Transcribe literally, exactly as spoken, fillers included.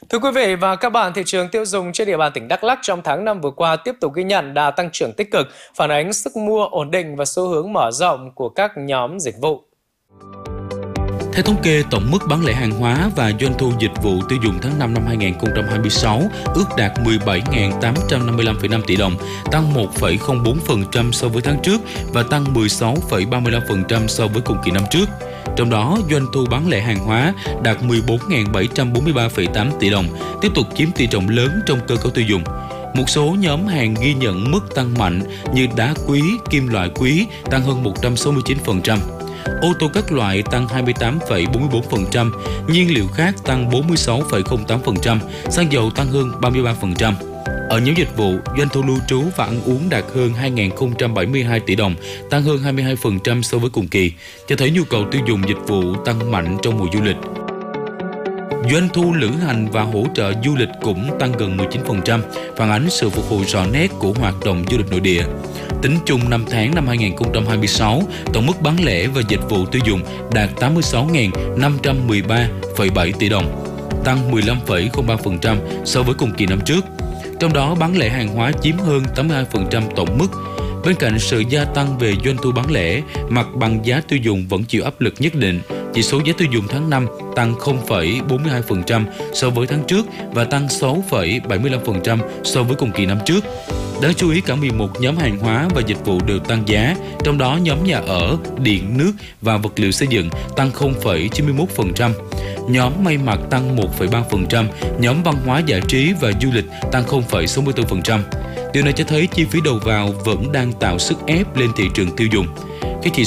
Thưa quý vị và các bạn, thị trường tiêu dùng trên địa bàn tỉnh Đắk Lắk trong tháng năm vừa qua tiếp tục ghi nhận đà tăng trưởng tích cực, phản ánh sức mua ổn định và xu hướng mở rộng của các nhóm dịch vụ. Theo thống kê, tổng mức bán lẻ hàng hóa và doanh thu dịch vụ tiêu dùng tháng năm năm hai nghìn không trăm hai mươi sáu ước đạt mười bảy nghìn tám trăm năm mươi lăm phẩy năm tỷ đồng, tăng một phẩy không bốn phần trăm so với tháng trước và tăng mười sáu phẩy ba mươi lăm phần trăm so với cùng kỳ năm trước. Trong đó, doanh thu bán lẻ hàng hóa đạt mười bốn nghìn bảy trăm bốn mươi ba phẩy tám tỷ đồng, tiếp tục chiếm tỷ trọng lớn trong cơ cấu tiêu dùng. Một số nhóm hàng ghi nhận mức tăng mạnh như đá quý, kim loại quý tăng hơn một trăm sáu mươi chín phần trăm. Ô tô các loại tăng hai mươi tám phẩy bốn mươi bốn phần trăm, nhiên liệu khác tăng bốn mươi sáu phẩy không tám phần trăm, xăng dầu tăng hơn ba mươi ba phần trăm. Ở nhóm dịch vụ, doanh thu lưu trú và ăn uống đạt hơn hai nghìn không trăm bảy mươi hai tỷ đồng, tăng hơn hai mươi hai phần trăm so với cùng kỳ, cho thấy nhu cầu tiêu dùng dịch vụ tăng mạnh trong mùa du lịch. Doanh thu lữ hành và hỗ trợ du lịch cũng tăng gần mười chín phần trăm, phản ánh sự phục hồi rõ nét của hoạt động du lịch nội địa. Tính chung năm tháng năm hai nghìn không trăm hai mươi sáu, tổng mức bán lẻ và dịch vụ tiêu dùng đạt tám mươi sáu nghìn năm trăm mười ba phẩy bảy tỷ đồng, tăng mười lăm phẩy không ba phần trăm so với cùng kỳ năm trước. Trong đó, bán lẻ hàng hóa chiếm hơn tám mươi hai phần trăm tổng mức. Bên cạnh sự gia tăng về doanh thu bán lẻ, mặt bằng giá tiêu dùng vẫn chịu áp lực nhất định. Chỉ số giá tiêu dùng tháng năm tăng không phẩy bốn mươi hai phần trăm so với tháng trước và tăng sáu phẩy bảy mươi lăm phần trăm so với cùng kỳ năm trước. Đáng chú ý, cả mười một nhóm hàng hóa và dịch vụ đều tăng giá, trong đó nhóm nhà ở, điện, nước và vật liệu xây dựng tăng không phẩy chín mươi mốt phần trăm. Nhóm may mặc tăng một phẩy ba phần trăm, nhóm văn hóa giải trí và du lịch tăng không phẩy sáu mươi tư phần trăm. Điều này cho thấy chi phí đầu vào vẫn đang tạo sức ép lên thị trường tiêu dùng.